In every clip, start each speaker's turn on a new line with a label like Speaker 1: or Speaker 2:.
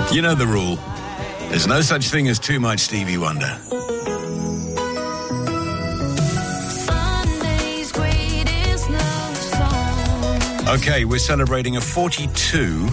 Speaker 1: You know the rule. There's no such thing as too much Stevie Wonder. Okay, we're celebrating a 42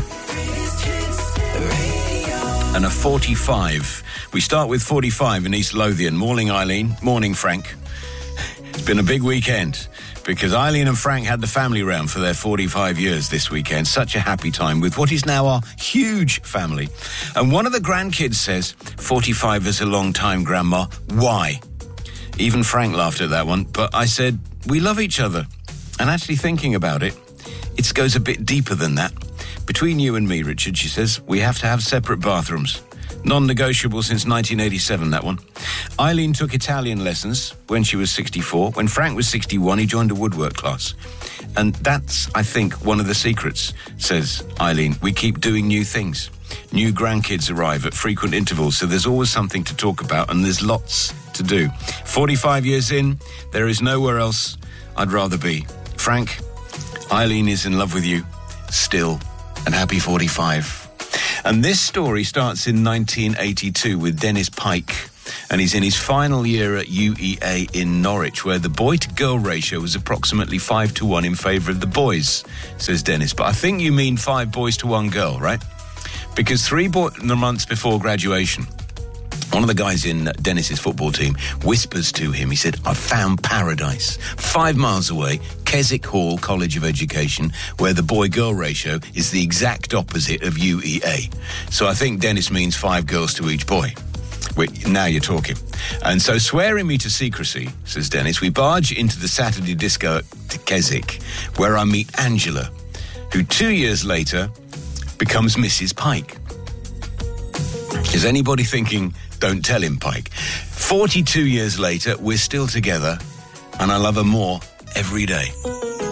Speaker 1: and a 45. We start with 45 in East Lothian. Morning, Eileen. Morning, Frank. It's been a big weekend because Eileen and Frank had the family round for their 45 years this weekend. Such a happy time with what is now our huge family. And one of the grandkids says, 45 is a long time, Grandma. Why? Even Frank laughed at that one, but I said, we love each other. And actually thinking about it, it goes a bit deeper than that. Between you and me, Richard, she says, we have to have separate bathrooms. Non-negotiable since 1987, that one. Eileen took Italian lessons when she was 64. When Frank was 61, he joined a woodwork class. And that's, I think, one of the secrets, says Eileen. We keep doing new things. New grandkids arrive at frequent intervals, so there's always something to talk about, and there's lots to do. 45 years in, there is nowhere else I'd rather be. Frank, Eileen is in love with you, still, and happy 45. And this story starts in 1982 with Dennis Pike, and he's in his final year at UEA in Norwich, where the boy-to-girl ratio was approximately 5-1 in favour of the boys, says Dennis. But I think you mean 5 boys to 1 girl, right? Because 3 months before graduation, one of the guys in Dennis's football team whispers to him, he said, I've found paradise. 5 miles away, Keswick Hall College of Education, where the boy-girl ratio is the exact opposite of UEA. So I think Dennis means 5 girls to each boy. Wait, now you're talking. And so swearing me to secrecy, says Dennis, we barge into the Saturday disco to Keswick, where I meet Angela, who 2 years later becomes Mrs. Pike. Is anybody thinking, don't tell him, Pike? 42 years later, we're still together, and I love her more every day.